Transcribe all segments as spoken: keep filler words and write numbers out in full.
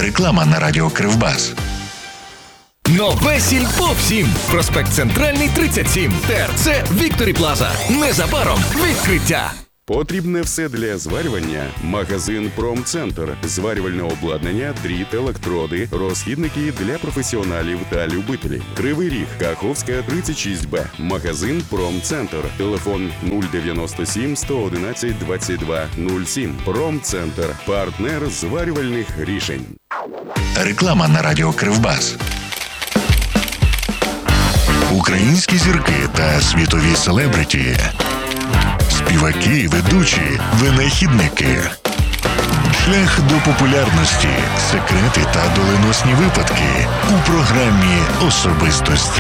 Реклама на радіо Кривбас. Нове Сільпо всім. Проспект Центральний, тридцять сім. ТРЦ Вікторі Плаза. Незабаром відкриття. Потрібне все для зварювання. Магазин Промцентр. Зварювальне обладнання, дріт, електроди, розхідники для професіоналів та любителів. Кривий Ріг, Каховська, тридцять шість Б. Магазин Промцентр. Телефон нуль дев'яносто сім сто одинадцять двадцять два нуль сім. Промцентр. Партнер зварювальних рішень. Реклама на радіо Кривбас. Українські зірки та світові селебриті. Співаки, ведучі, винахідники. Шлях до популярності, секрети та доленосні випадки у програмі «Особистості».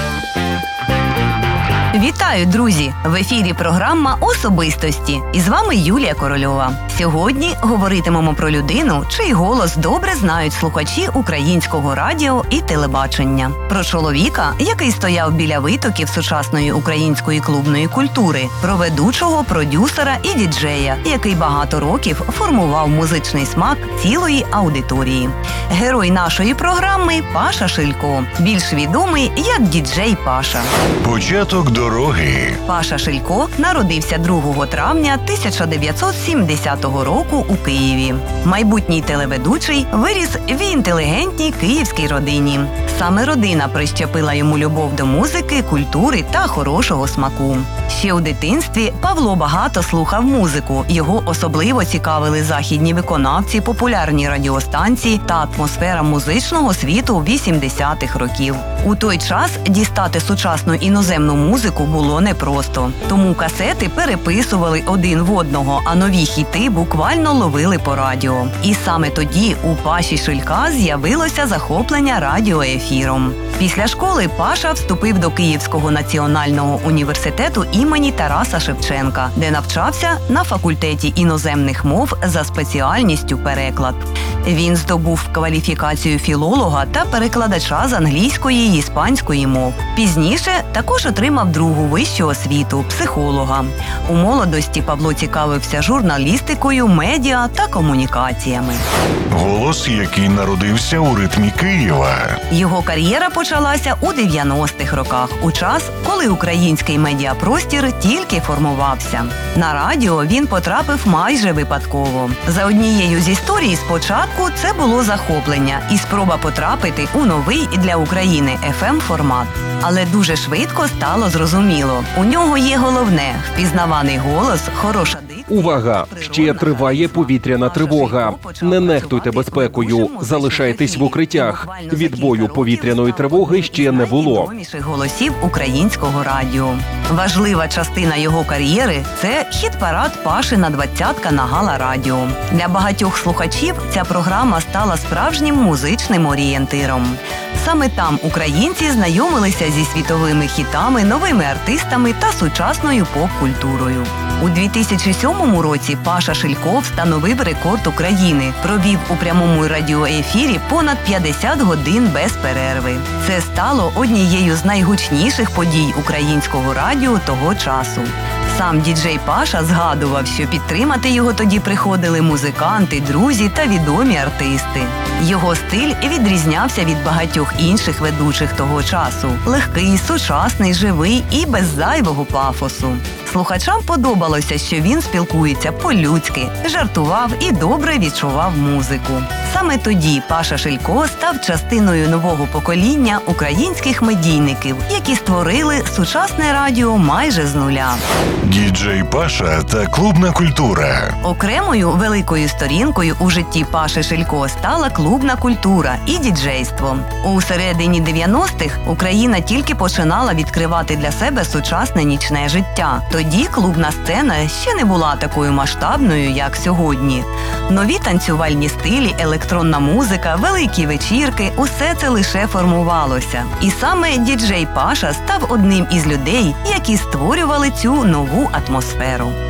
Вітаю, друзі! В ефірі програма «Особистості». І з вами Юлія Корольова. Сьогодні говоритимемо про людину, чий голос добре знають слухачі українського радіо і телебачення. Про чоловіка, який стояв біля витоків сучасної української клубної культури. Про ведучого, продюсера і діджея, який багато років формував музичний смак цілої аудиторії. Герой нашої програми – Паша Шилько, більш відомий як діджей Паша. Початок дороги. Паша Шилько народився другого травня тисяча дев'ятсот сімдесятого року у Києві. Майбутній телеведучий виріс в інтелігентній київській родині. Саме родина прищепила йому любов до музики, культури та хорошого смаку. Ще у дитинстві Павло багато слухав музику. Його особливо цікавили західні виконавці, популярні радіостанції та атмосфера музичного світу вісімдесятих років. У той час дістати сучасну іноземну музику було непросто. Тому касети переписували один в одного, а нові хіти буквально ловили по радіо. І саме тоді у Паші Шилька з'явилося захоплення радіоефіром. Після школи Паша вступив до Київського національного університету імені Тараса Шевченка, де навчався на факультеті іноземних мов за спеціальністю переклад. Він здобув кваліфікацію філолога та перекладача з англійської й іспанської мов. Пізніше також отримав другу вищу освіту – психолога. У молодості Павло цікавився журналістикою, медіа та комунікаціями. Голос, який народився у ритмі Києва. Його кар'єра почалася у дев'яностих роках, у час, коли український медіапростір тільки формувався. На радіо він потрапив майже випадково. За однією з історій спочатку це було захоплення і спроба потрапити у новий для України еф ем-формат. Але дуже швидко стало зрозуміло. У нього є головне – впізнаваний голос, хороша дикція. Увага! Ще триває повітряна тривога. Не нехтуйте безпекою. Залишайтесь в укриттях. Відбою повітряної тривоги ще не було. Найвідоміших голосів українського радіо. Важлива частина його кар'єри – це хіт-парад Пашина двадцятка на Гала Радіо. Для багатьох слухачів ця програма стала справжнім музичним орієнтиром. Саме там українці знайомилися зі світовими хітами, новими артистами та сучасною поп-культурою. У дві тисячі сьомому році Паша Шилько встановив рекорд України. Провів у прямому радіоефірі понад п'ятдесят годин без перерви. Це стало однією з найгучніших подій українського радіо того часу. Сам діджей Паша згадував, що підтримати його тоді приходили музиканти, друзі та відомі артисти. Його стиль відрізнявся від багатьох інших ведучих того часу. Легкий, сучасний, живий і без зайвого пафосу. Слухачам подобалося, що він спілкується по-людськи, жартував і добре відчував музику. Саме тоді Паша Шилько став частиною нового покоління українських медійників, які створили сучасне радіо майже з нуля. Діджей Паша та клубна культура. Окремою великою сторінкою у житті Паши Шилько стала клубна культура і діджейство. У середині дев'яностих Україна тільки починала відкривати для себе сучасне нічне життя. Тоді клубна сцена ще не була такою масштабною, як сьогодні. Нові танцювальні стилі, електронна музика, великі вечірки – усе це лише формувалося. І саме діджей Паша став одним із людей, які створювали цю нову атмосферу.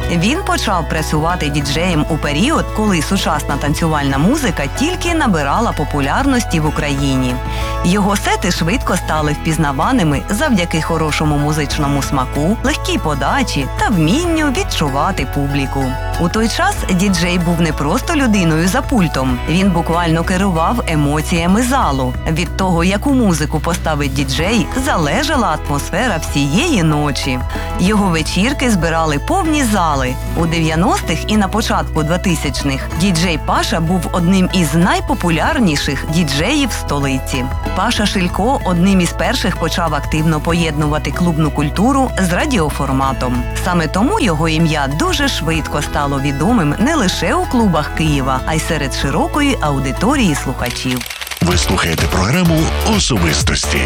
Він почав працювати діджеєм у період, коли сучасна танцювальна музика тільки набирала популярності в Україні. Його сети швидко стали впізнаваними завдяки хорошому музичному смаку, легкій подачі та вмінню відчувати публіку. У той час діджей був не просто людиною за пультом. Він буквально керував емоціями залу. Від того, яку музику поставить діджей, залежала атмосфера всієї ночі. Його вечірки збирали повні зали. У дев'яностих і на початку двотисячних діджей Паша був одним із найпопулярніших діджеїв столиці. Паша Шилько одним із перших почав активно поєднувати клубну культуру з радіоформатом. Саме тому його ім'я дуже швидко стало відомим не лише у клубах Києва, а й серед широкої аудиторії слухачів. Ви слухаєте програму «Особистості».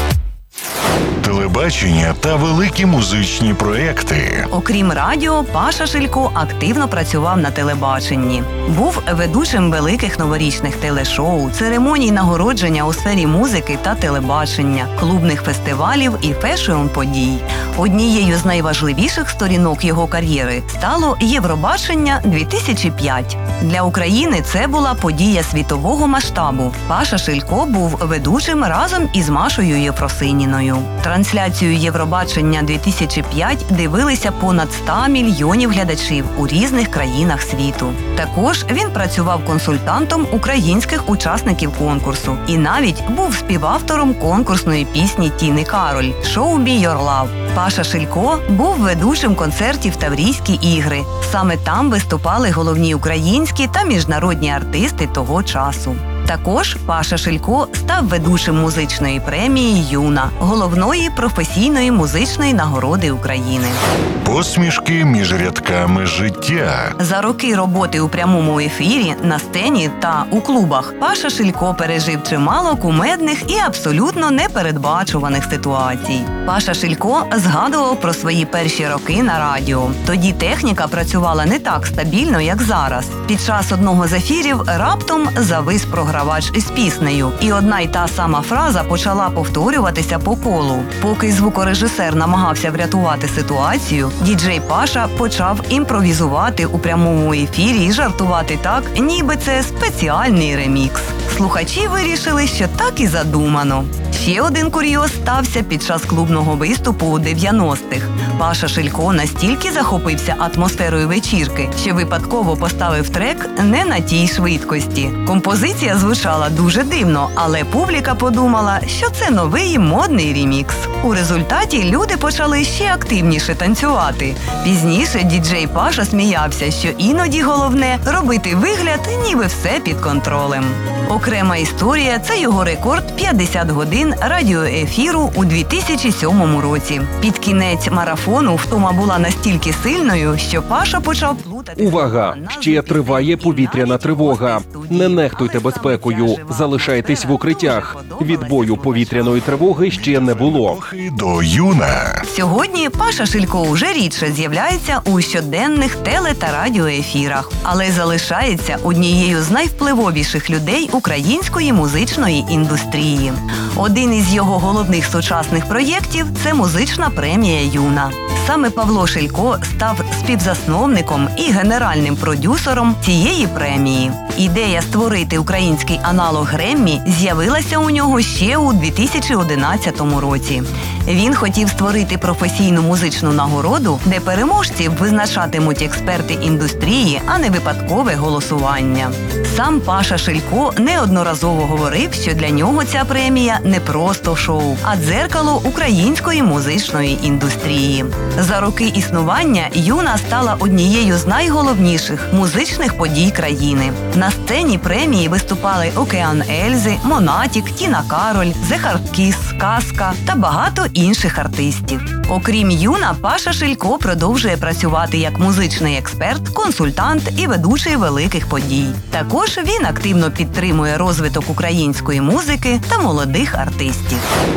Телебачення та великі музичні проекти. Окрім радіо, Паша Шилько активно працював на телебаченні. Був ведучим великих новорічних телешоу, церемоній нагородження у сфері музики та телебачення, клубних фестивалів і фешн-подій. Однією з найважливіших сторінок його кар'єри стало Євробачення дві тисячі п'ять. Для України це була подія світового масштабу. Паша Шилько був ведучим разом із Машою Єфросиніною. Трансляцію Євробачення дві тисячі п'ять дивилися понад сто мільйонів глядачів у різних країнах світу. Також він працював консультантом українських учасників конкурсу і навіть був співавтором конкурсної пісні Тіни Кароль «Show Me Your Love». Паша Шилько був ведучим концертів «Таврійські ігри». Саме там виступали головні українські та міжнародні артисти того часу. Також Паша Шилько став ведучим музичної премії «Юна» – головної професійної музичної нагороди України. Посмішки між рядками життя. За роки роботи у прямому ефірі, на сцені та у клубах Паша Шилько пережив чимало кумедних і абсолютно непередбачуваних ситуацій. Паша Шилько згадував про свої перші роки на радіо. Тоді техніка працювала не так стабільно, як зараз. Під час одного з ефірів раптом завис програвач із піснею, і одна й та сама фраза почала повторюватися по колу. Поки звукорежисер намагався врятувати ситуацію, діджей Паша почав імпровізувати у прямому ефірі і жартувати так, ніби це спеціальний ремікс. Слухачі вирішили, що так і задумано. Ще один курйоз стався під час клубного виступу у дев'яностих. Паша Шилько настільки захопився атмосферою вечірки, що випадково поставив трек не на тій швидкості. Композиція звучала дуже дивно, але публіка подумала, що це новий модний ремікс. У результаті люди почали ще активніше танцювати. Пізніше діджей Паша сміявся, що іноді головне – робити вигляд, ніби все під контролем. Окрема історія – це його рекорд п'ятдесят годин радіоефіру у дві тисячі сьомому році. Під кінець марафону втома була настільки сильною, що Паша почав плутати... Увага! Ще триває повітряна тривога. Не нехтуйте безпекою, залишайтесь в укриттях. Відбою повітряної тривоги ще не було. До Юна. Сьогодні Паша Шилько уже рідше з'являється у щоденних теле- та радіоефірах, але залишається однією з найвпливовіших людей української музичної індустрії. Один із його головних сучасних проєктів – це музична премія «Юна». Саме Павло Шилько став співзасновником і генеральним продюсером цієї премії. Ідея створити український аналог Греммі з'явилася у нього ще у дві тисячі одинадцятому році. Він хотів створити професійну музичну нагороду, де переможців визначатимуть експерти індустрії, а не випадкове голосування. Сам Паша Шилько неодноразово говорив, що для нього ця премія не просто шоу, а дзеркало української музичної індустрії. За роки існування «Юна» стала однією з найголовніших музичних подій країни. На сцені премії виступали Океан Ельзи, Монатік, Тіна Кароль, The Hard Kiss, Казка та багато інших артистів. Окрім «Юна», Паша Шилько продовжує працювати як музичний експерт, консультант і ведучий великих подій. Також він активно підтримує розвиток української музики та молодих артистів.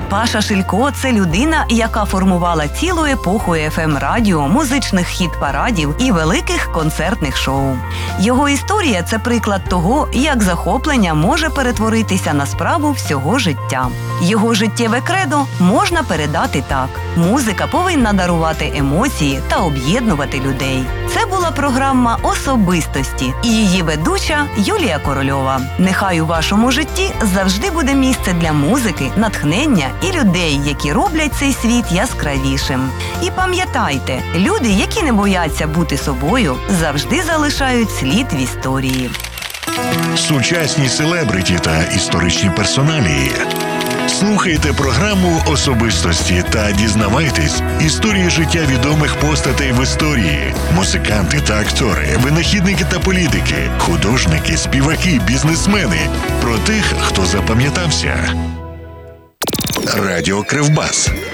Паша Шилько – це людина, яка формувала цілу епоху еф ем-радіо, музичних хіт-парадів і великих концертних шоу. Його історія – це приклад того, як захоплення може перетворитися на справу всього життя. Його життєве кредо можна передати так. Музика повинна дарувати емоції та об'єднувати людей. Це була програма «Особистості» і її ведуча Юлія Корольова. Нехай у вашому житті завжди буде місце для музики, натхнення і людей, які роблять цей світ яскравішим. І пам'ятайте, люди, які не бояться бути собою, завжди залишають слід в історії. Сучасні селебриті та історичні персоналії. Слухайте програму «Особистості» та дізнавайтесь історії життя відомих постатей в історії. Музиканти та актори, винахідники та політики, художники, співаки, бізнесмени. Про тих, хто запам'ятався. Радіо Кривбас.